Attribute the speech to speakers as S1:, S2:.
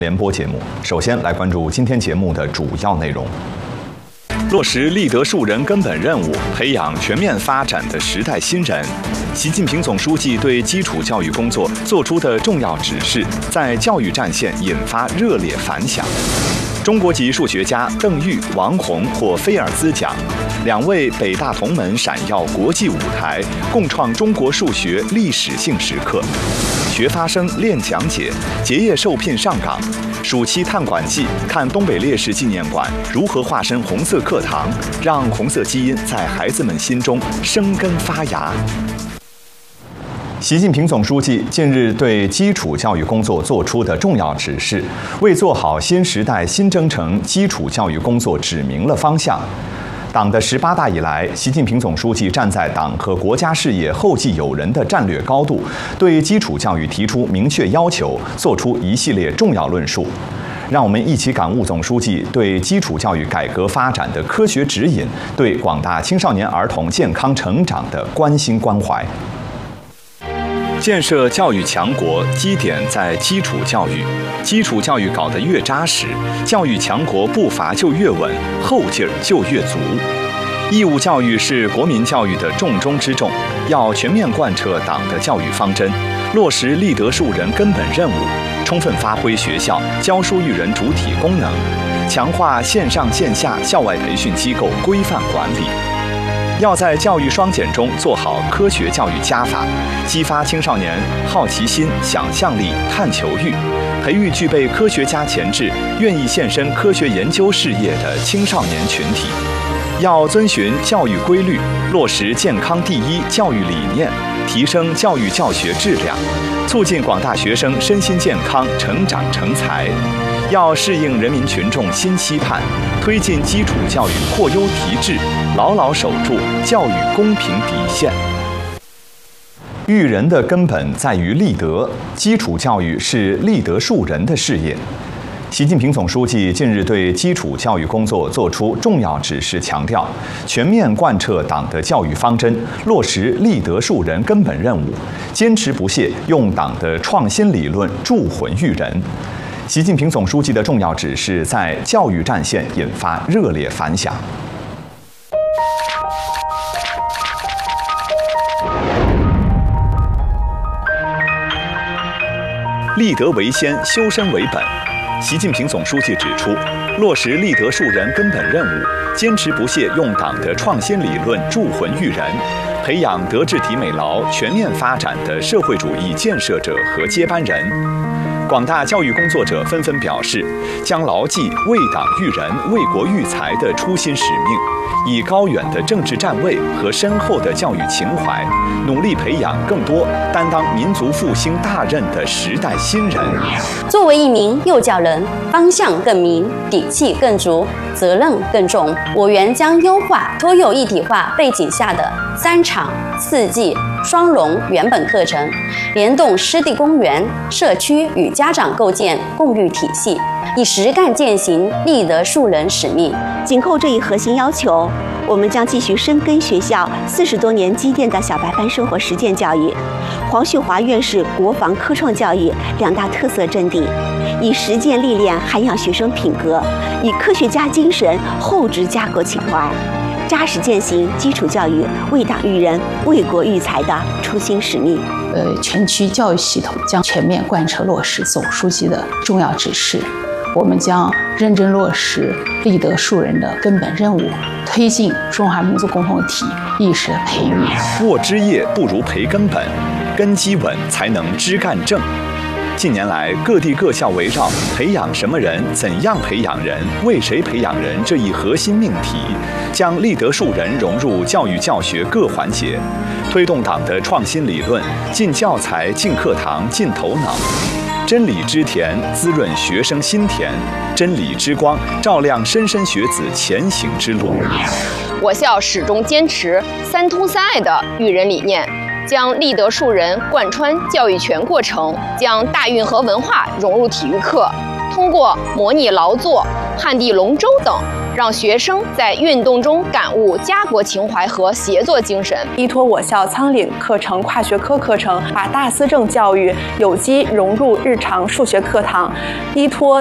S1: 联播节目，首先来关注今天节目的主要内容。落实立德树人根本任务，培养全面发展的时代新人。习近平总书记对基础教育工作作出的重要指示，在教育战线引发热烈反响。中国籍数学家邓玉、王洪获菲尔兹奖，2位北大同门闪耀国际舞台，共创中国数学历史性时刻。学发生练讲解，结业受聘上岗。暑期探馆季，看东北烈士纪念馆如何化身红色课堂，让红色基因在孩子们心中生根发芽。习近平总书记近日对基础教育工作作出的重要指示，为做好新时代新征程基础教育工作指明了方向。党的18大以来，习近平总书记站在党和国家事业后继有人的战略高度，对基础教育提出明确要求，作出一系列重要论述。让我们一起感悟总书记对基础教育改革发展的科学指引，对广大青少年儿童健康成长的关心关怀。建设教育强国，基点在基础教育。基础教育搞得越扎实，教育强国步伐就越稳，后劲儿就越足。义务教育是国民教育的重中之重，要全面贯彻党的教育方针，落实立德树人根本任务，充分发挥学校教书育人主体功能，强化线上线下校外培训机构规范管理。要在教育双减中做好科学教育加法，激发青少年好奇心、想象力、探求欲，培育具备科学家潜质、愿意献身科学研究事业的青少年群体。要遵循教育规律，落实健康第一教育理念，提升教育教学质量，促进广大学生身心健康、成长成才。要适应人民群众新期盼，推进基础教育扩优提质，牢牢守住教育公平底线。育人的根本在于立德，基础教育是立德树人的事业。习近平总书记近日对基础教育工作作出重要指示，强调全面贯彻党的教育方针，落实立德树人根本任务，坚持不懈用党的创新理论铸魂育人。习近平总书记的重要指示在教育战线引发热烈反响。立德为先，修身为本。习近平总书记指出，落实立德树人根本任务，坚持不懈用党的创新理论铸魂育人，培养德智体美劳全面发展的社会主义建设者和接班人。广大教育工作者纷纷表示，将牢记为党育人、为国育才的初心使命，以高远的政治站位和深厚的教育情怀，努力培养更多担当民族复兴大任的时代新人。
S2: 作为一名幼教人，方向更明，底气更足，责任更重。我园将优化托幼一体化背景下的3场4季双融原本课程，联动湿地公园、社区与家长构建共育体系，以实干践行立德树人使命。
S3: 紧扣这一核心要求，我们将继续深耕学校40多年积淀的小白班生活实践教育，黄旭华院士国防科创教育2大特色阵地，以实践历练涵养学生品格，以科学家精神厚植家国情怀，扎实践行基础教育为党育人、为国育才的初心使命。
S4: 全区教育系统将全面贯彻落实总书记的重要指示，我们将认真落实立德树人的根本任务，推进中华民族共同体意识的培育。
S1: 握枝叶不如培根本，根基稳才能枝干正。近年来，各地各校围绕培养什么人、怎样培养人、为谁培养人这一核心命题，将立德树人融入教育教学各环节，推动党的创新理论进教材、进课堂、进头脑。真理之田滋润学生心田，真理之光照亮莘莘学子前行之路。
S5: 我校始终坚持3通3爱的育人理念，将立德树人贯穿教育全过程，将大运河文化融入体育课，通过模拟劳作、 旱地龙舟等，让学生在运动中感悟家国情怀和协作精神。
S6: 依托我校仓岭课程跨学科课程，把大思政教育有机融入日常数学课堂，依托